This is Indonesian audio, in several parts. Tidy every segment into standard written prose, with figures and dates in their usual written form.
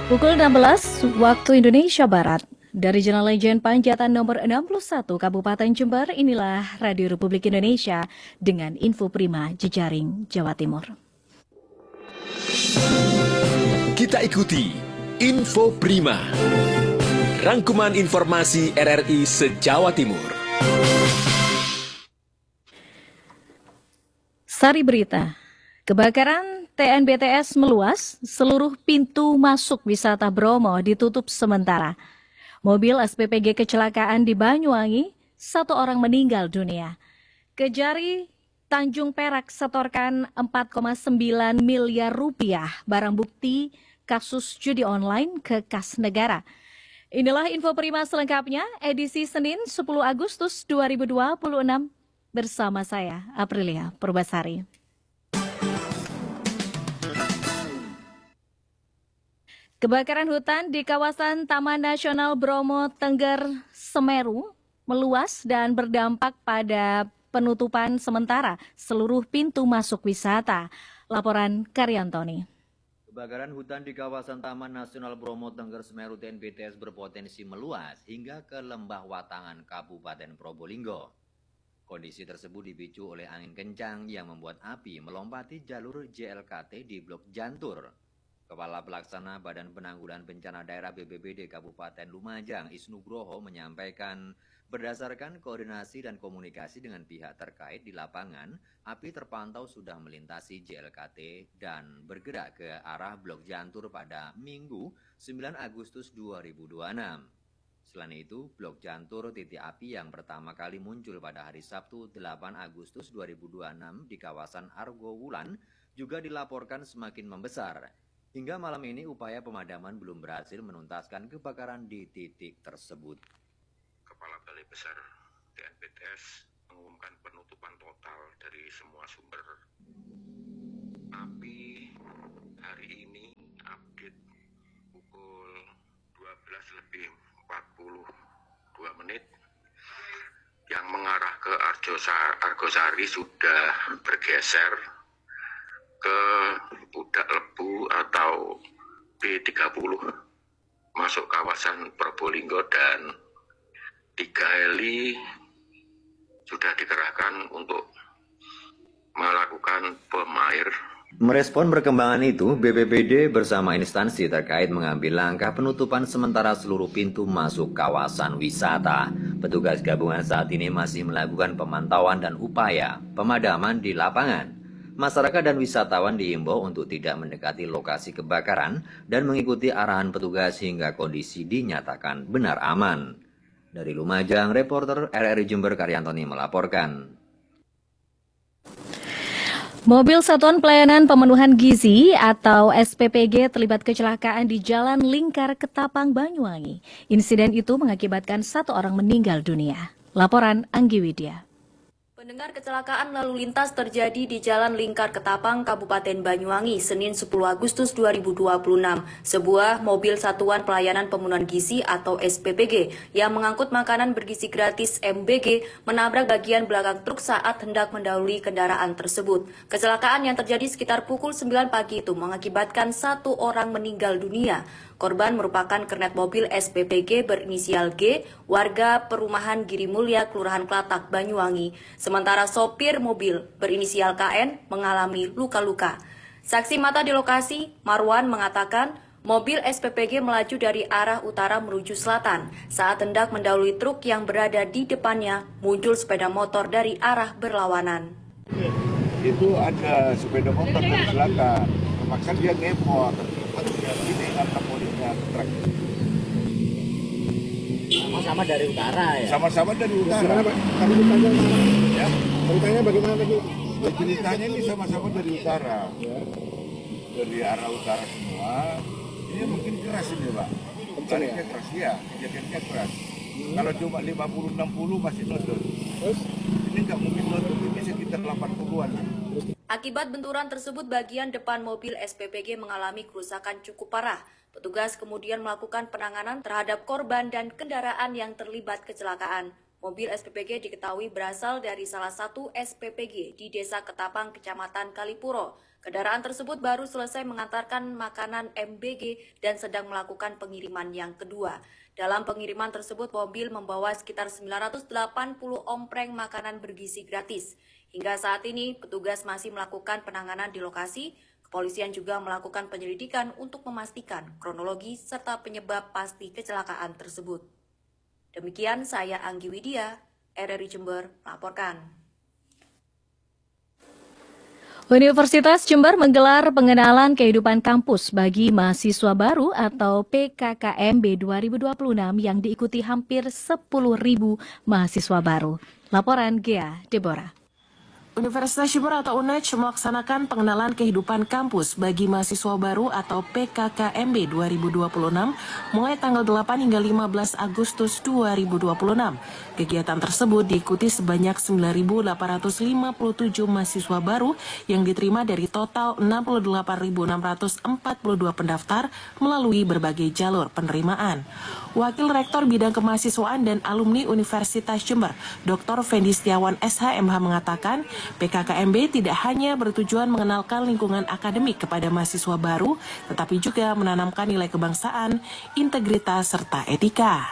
Pukul 16 waktu Indonesia Barat. Dari Jalan Lejen Panjatan nomor 61 Kabupaten Jember, inilah Radio Republik Indonesia dengan info prima jejaring Jawa Timur. Kita ikuti Info Prima. Rangkuman informasi RRI se-Jawa Timur. Sari berita. Kebakaran TNBTS meluas, seluruh pintu masuk wisata Bromo ditutup sementara. Mobil SPPG kecelakaan di Banyuwangi, 1 orang meninggal dunia. Kejari Tanjung Perak setorkan 4,9 miliar rupiah barang bukti kasus judi online ke kas negara. Inilah info prima selengkapnya, edisi Senin 10 Agustus 2026 bersama saya, Aprilia Purbasari. Kebakaran hutan di kawasan Taman Nasional Bromo Tengger Semeru meluas dan berdampak pada penutupan sementara seluruh pintu masuk wisata. Laporan Karyantoni. Kebakaran hutan di kawasan Taman Nasional Bromo Tengger Semeru TNBTS berpotensi meluas hingga ke Lembah Watangan, Kabupaten Probolinggo. Kondisi tersebut dipicu oleh angin kencang yang membuat api melompati jalur JLKT di Blok Jantur. Kepala Pelaksana Badan Penanggulangan Bencana Daerah BPBD Kabupaten Lumajang, Isnugroho, menyampaikan berdasarkan koordinasi dan komunikasi dengan pihak terkait di lapangan, api terpantau sudah melintasi JLKT dan bergerak ke arah Blok Jantur pada Minggu 9 Agustus 2026. Selain itu, Blok Jantur titik api yang pertama kali muncul pada hari Sabtu 8 Agustus 2026 di kawasan Argowulan juga dilaporkan semakin membesar. Hingga malam ini upaya pemadaman belum berhasil menuntaskan kebakaran di titik tersebut. Kepala Balai Besar TNBTS mengumumkan penutupan total dari semua sumber api hari ini update pukul 12:42 yang mengarah ke Argosari sudah bergeser ke Pudak Lebu atau B30 masuk kawasan Probolinggo dan 3 heli sudah dikerahkan untuk melakukan bom air. Merespon perkembangan itu, BPBD bersama instansi terkait mengambil langkah penutupan sementara seluruh pintu masuk kawasan wisata. Petugas gabungan saat ini masih melakukan pemantauan dan upaya pemadaman di lapangan. Masyarakat dan wisatawan diimbau untuk tidak mendekati lokasi kebakaran dan mengikuti arahan petugas hingga kondisi dinyatakan benar aman. Dari Lumajang, reporter RRI Jember Karyantoni melaporkan. Mobil Satuan Pelayanan Pemenuhan Gizi atau SPPG terlibat kecelakaan di Jalan Lingkar Ketapang, Banyuwangi. Insiden itu mengakibatkan 1 orang meninggal dunia. Laporan Anggi Widya. Pendengar, kecelakaan lalu lintas terjadi di Jalan Lingkar Ketapang, Kabupaten Banyuwangi, Senin 10 Agustus 2026. Sebuah mobil Satuan Pelayanan Pemenuhan Gizi atau SPPG yang mengangkut makanan bergizi gratis MBG menabrak bagian belakang truk saat hendak mendahului kendaraan tersebut. Kecelakaan yang terjadi sekitar pukul 9 pagi itu mengakibatkan 1 orang meninggal dunia. Korban merupakan kernet mobil SPPG berinisial G, warga perumahan Giri Mulya, Kelurahan Klatak, Banyuwangi. Sementara sopir mobil berinisial KN mengalami luka-luka. Saksi mata di lokasi, Marwan, mengatakan mobil SPPG melaju dari arah utara menuju selatan. Saat hendak mendahului truk yang berada di depannya, muncul sepeda motor dari arah berlawanan. Itu ada sepeda motor tercelaka, terpaksa dia ngepot. Ini kata polisnya truk. Sama-sama dari utara ya? Sama-sama dari utara. Tapi ceritanya Ya. Ceritanya bagaimana tadi? Ceritanya ini sama-sama dari utara. Ya. Dari arah utara semua. Ini mungkin keras ini, Pak. Tariknya keras ya, kejadiannya keras. Kalau cuma 50-60 masih nodot. Terus ini nggak mungkin nodot, ini sekitar 80-an. Akibat benturan tersebut, bagian depan mobil SPPG mengalami kerusakan cukup parah. Petugas kemudian melakukan penanganan terhadap korban dan kendaraan yang terlibat kecelakaan. Mobil SPPG diketahui berasal dari salah satu SPPG di Desa Ketapang, Kecamatan Kalipuro. Kendaraan tersebut baru selesai mengantarkan makanan MBG dan sedang melakukan pengiriman yang kedua. Dalam pengiriman tersebut, mobil membawa sekitar 980 ompreng makanan bergizi gratis. Hingga saat ini, petugas masih melakukan penanganan di lokasi. Kepolisian juga melakukan penyelidikan untuk memastikan kronologi serta penyebab pasti kecelakaan tersebut. Demikian saya Anggi Widya, RRI Jember melaporkan. Universitas Jember menggelar pengenalan kehidupan kampus bagi mahasiswa baru atau PKKMB 2026 yang diikuti hampir 10.000 mahasiswa baru. Laporan Gea Deborah. Universitas Jember atau UNEJ melaksanakan pengenalan kehidupan kampus bagi mahasiswa baru atau PKKMB 2026 mulai tanggal 8 hingga 15 Agustus 2026. Kegiatan tersebut diikuti sebanyak 9.857 mahasiswa baru yang diterima dari total 68.642 pendaftar melalui berbagai jalur penerimaan. Wakil Rektor Bidang Kemahasiswaan dan Alumni Universitas Jember, Dr. Fendi Setiawan SHMH mengatakan, PKKMB tidak hanya bertujuan mengenalkan lingkungan akademik kepada mahasiswa baru, tetapi juga menanamkan nilai kebangsaan, integritas, serta etika.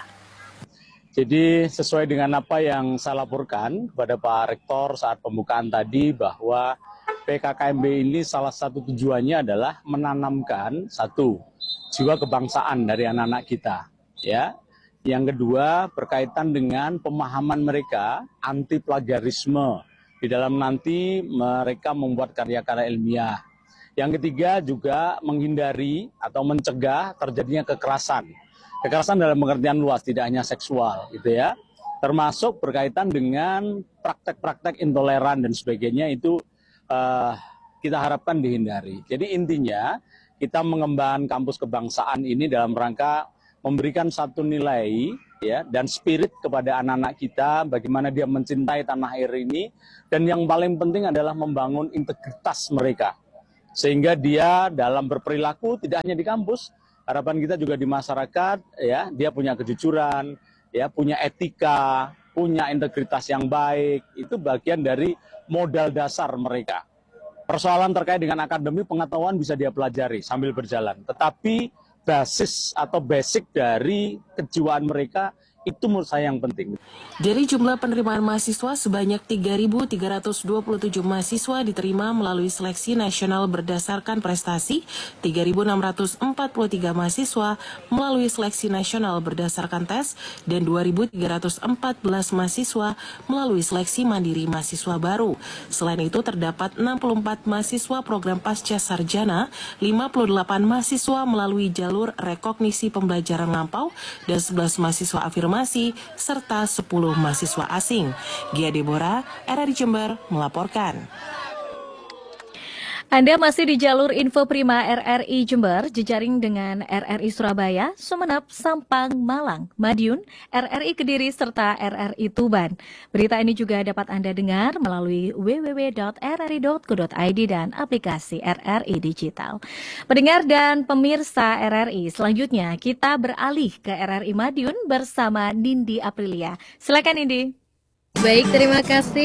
Jadi sesuai dengan apa yang saya laporkan kepada Pak Rektor saat pembukaan tadi bahwa PKKMB ini salah satu tujuannya adalah menanamkan satu, jiwa kebangsaan dari anak-anak kita. Ya, yang kedua berkaitan dengan pemahaman mereka anti plagiarisme di dalam nanti mereka membuat karya-karya ilmiah. Yang ketiga juga menghindari atau mencegah terjadinya kekerasan. Kekerasan dalam pengertian luas, tidak hanya seksual, gitu ya. Termasuk berkaitan dengan praktek-praktek intoleran dan sebagainya itu kita harapkan dihindari. Jadi intinya kita mengembangkan kampus kebangsaan ini dalam rangka memberikan satu nilai ya dan spirit kepada anak-anak kita, bagaimana dia mencintai tanah air ini, dan yang paling penting adalah membangun integritas mereka. Sehingga dia dalam berperilaku tidak hanya di kampus, harapan kita juga di masyarakat ya, dia punya kejujuran, ya, punya etika, punya integritas yang baik. Itu bagian dari modal dasar mereka. Persoalan terkait dengan akademik pengetahuan bisa dia pelajari sambil berjalan, tetapi basis atau basic dari kejiwaan mereka itu menurut saya yang penting. Dari jumlah penerimaan mahasiswa, sebanyak 3.327 mahasiswa diterima melalui seleksi nasional berdasarkan prestasi, 3.643 mahasiswa melalui seleksi nasional berdasarkan tes, dan 2.314 mahasiswa melalui seleksi mandiri mahasiswa baru. Selain itu, terdapat 64 mahasiswa program pasca sarjana, 58 mahasiswa melalui jalur rekognisi pembelajaran lampau, dan 11 mahasiswa afirmasi serta 10 mahasiswa asing. Gia Deborah, RRI Jember melaporkan. Anda masih di jalur Info Prima RRI Jember, jejaring dengan RRI Surabaya, Sumeneb, Sampang, Malang, Madiun, RRI Kediri, serta RRI Tuban. Berita ini juga dapat Anda dengar melalui www.rri.co.id dan aplikasi RRI Digital. Pendengar dan pemirsa RRI, selanjutnya kita beralih ke RRI Madiun bersama Nindi Aprilia. Silakan Nindi. Baik, terima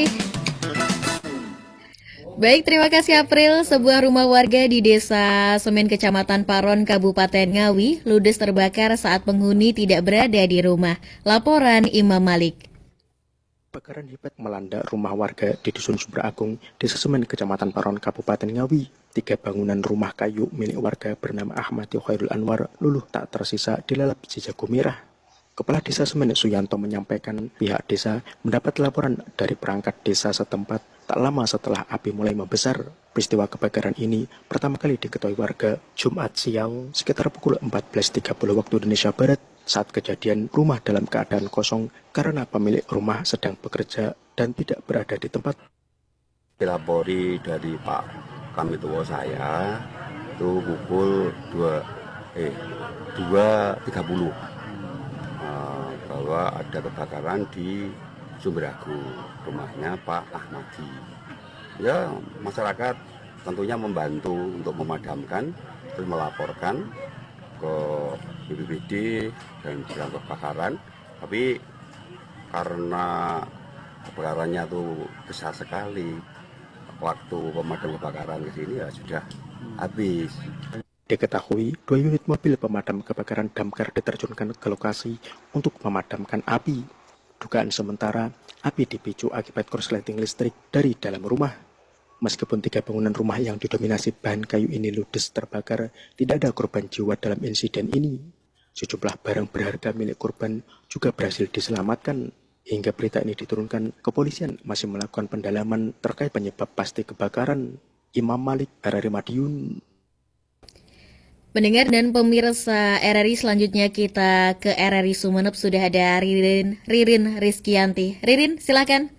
kasih April. Sebuah rumah warga di Desa Semen, Kecamatan Paron, Kabupaten Ngawi, ludes terbakar saat penghuni tidak berada di rumah. Laporan Imam Malik. Kebakaran hebat melanda rumah warga di Dusun Sumber Agung, Desa Semen, Kecamatan Paron, Kabupaten Ngawi. 3 bangunan rumah kayu milik warga bernama Ahmad Khairul Anwar luluh tak tersisa dilalap Jago Merah. Kepala Desa Semen Suyanto menyampaikan pihak desa mendapat laporan dari perangkat desa setempat tak lama setelah api mulai membesar. Peristiwa kebakaran ini pertama kali diketahui warga Jumat siang sekitar pukul 14.30 waktu Indonesia Barat. Saat kejadian, rumah dalam keadaan kosong karena pemilik rumah sedang bekerja dan tidak berada di tempat. Dilapori dari Pak Kamitua saya itu pukul 2.30 bahwa ada kebakaran di Sumber Agung, rumahnya Pak Ahmadi. Ya, masyarakat tentunya membantu untuk memadamkan, terus melaporkan ke BPBD dan bidang kebakaran. Tapi karena kebakarannya itu besar sekali, waktu pemadam kebakaran ke sini ya sudah habis. Diketahui, 2 unit mobil pemadam kebakaran damkar diterjunkan ke lokasi untuk memadamkan api. Dugaan sementara, api dipicu akibat korsleting listrik dari dalam rumah. Meskipun 3 bangunan rumah yang didominasi bahan kayu ini ludes terbakar, tidak ada korban jiwa dalam insiden ini. Sejumlah barang berharga milik korban juga berhasil diselamatkan. Hingga berita ini diturunkan, kepolisian masih melakukan pendalaman terkait penyebab pasti kebakaran. Imam Malik, RRI Madiun. Pendengar dan pemirsa RRI, selanjutnya kita ke RRI Sumeneb. Sudah ada Ririn Rizkyanti. Ririn, silakan.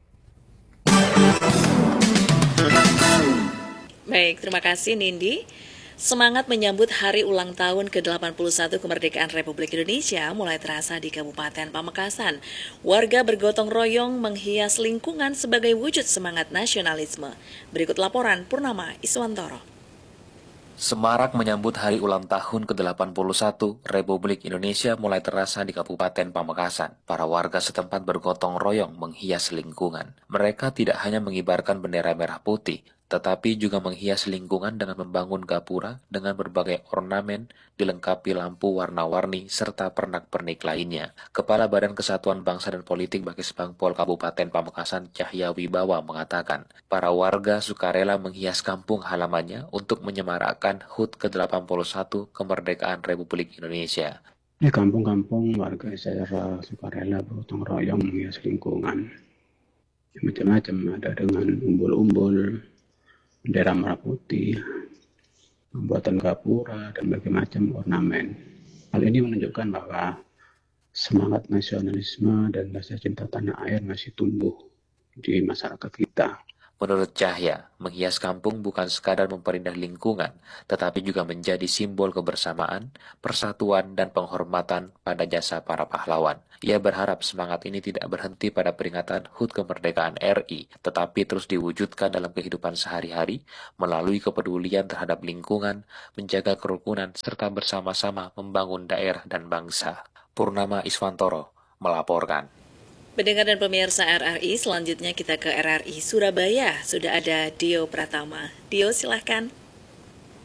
Baik, terima kasih Nindi. Semangat menyambut hari ulang tahun ke-81 kemerdekaan Republik Indonesia mulai terasa di Kabupaten Pamekasan. Warga bergotong royong menghias lingkungan sebagai wujud semangat nasionalisme. Berikut laporan Purnama Iswantoro. Semarak menyambut hari ulang tahun ke-81 Republik Indonesia mulai terasa di Kabupaten Pamekasan. Para warga setempat bergotong royong menghias lingkungan. Mereka tidak hanya mengibarkan bendera merah putih, tetapi juga menghias lingkungan dengan membangun gapura dengan berbagai ornamen, dilengkapi lampu warna-warni, serta pernak-pernik lainnya. Kepala Badan Kesatuan Bangsa dan Politik Bakis Bangpol Kabupaten Pamekasan Cahya Wibawa mengatakan, para warga sukarela menghias kampung halamannya untuk menyemarakkan HUT ke-81 kemerdekaan Republik Indonesia. Di kampung-kampung warga secara sukarela bergotong royong menghias lingkungan. Macam-macam, ada dengan umbul-umbul, bendera merah putih, pembuatan gapura, dan berbagai macam ornamen. Hal ini menunjukkan bahwa semangat nasionalisme dan rasa cinta tanah air masih tumbuh di masyarakat kita. Menurut Cahya, menghias kampung bukan sekadar memperindah lingkungan, tetapi juga menjadi simbol kebersamaan, persatuan, dan penghormatan pada jasa para pahlawan. Ia berharap semangat ini tidak berhenti pada peringatan HUT kemerdekaan RI, tetapi terus diwujudkan dalam kehidupan sehari-hari, melalui kepedulian terhadap lingkungan, menjaga kerukunan, serta bersama-sama membangun daerah dan bangsa. Purnama Iswantoro melaporkan. Pendengar dan pemirsa RRI, selanjutnya kita ke RRI Surabaya. Sudah ada Dio Pratama. Dio, silahkan.